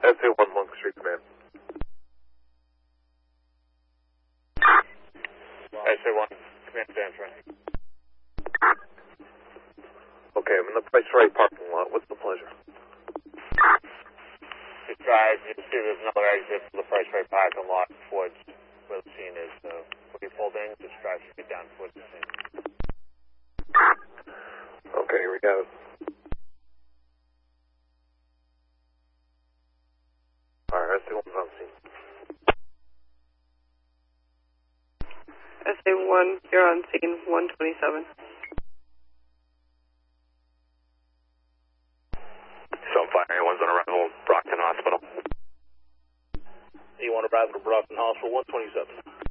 SA-1 Monk Street Command. SA-1, Command Stanford. Okay, I'm in the Price Right parking lot. What's the pleasure? Just drive, you see there's another exit to the Price Right parking lot towards where the scene is. When you pulled in, just drive straight down towards the scene. Okay, here we go. Alright, SA-1's on scene. SA-1, you're on scene 127. So fire, anyone's on arrival at Brockton Hospital. You want to arrive at Brockton Hospital, 127.